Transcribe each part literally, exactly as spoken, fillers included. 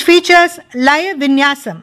features Laya Vinyasam.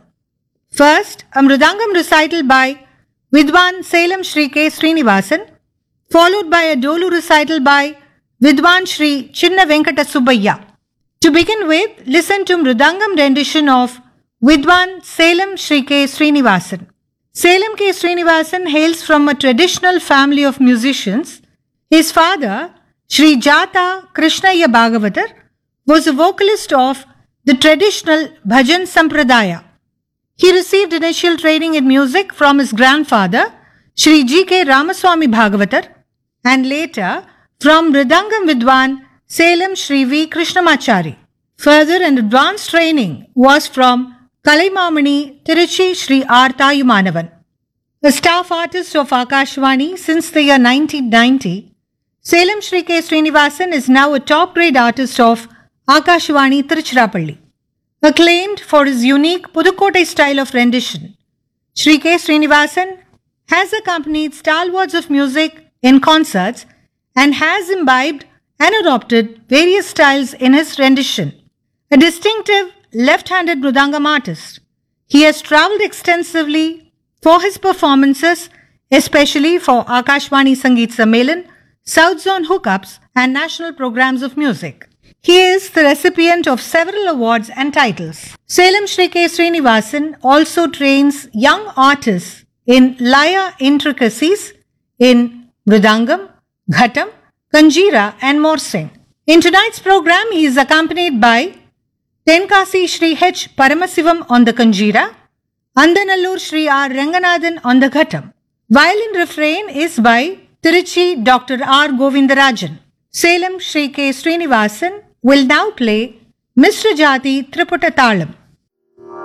First, a Mridangam recital by Vidwan Salem Shri K. Srinivasan, followed by a Dolu recital by Vidwan Shri Chinna Venkata Subbayya. To begin with, listen to Mridangam rendition of Vidwan Salem Shri K. Srinivasan. Salem K. Srinivasan hails from a traditional family of musicians. His father, Shri Jata Krishnaya Bhagavatar, was a vocalist of the traditional Bhajan Sampradaya. He received initial training in music from his grandfather, Shri G K. Ramaswamy Bhagavatar, and later from Mridangam Vidwan Salem Shri V. Krishnamachari. Further and advanced training was from Kalaimamani Tiruchi Shri R. Tayumanavan. A staff artist of Akashvani since the year nineteen ninety, Salem Shri K. Srinivasan is now a top-grade artist of Akashvani Tiruchirappalli. Acclaimed for his unique Pudukkottai style of rendition, Shri K. Srinivasan has accompanied stalwarts of music in concerts and has imbibed and adopted various styles in his rendition. A distinctive left-handed Mridangam artist, he has travelled extensively for his performances, especially for Akashvani Sangeet Sammelan, South Zone hookups and national programs of music. He is the recipient of several awards and titles. Salem Shri K. Srinivasan also trains young artists in Laya intricacies in Mridangam, Ghatam, Kanjira and Morsing. In tonight's program, he is accompanied by Tenkasi Shri H. Paramasivam on the Kanjira, Andanallur Shri R. Ranganathan on the Ghatam. Violin refrain is by Tiruchi Doctor R. Govindarajan. Salem Shri K. Srinivasan will now play Mishra Jati Triputa Talam.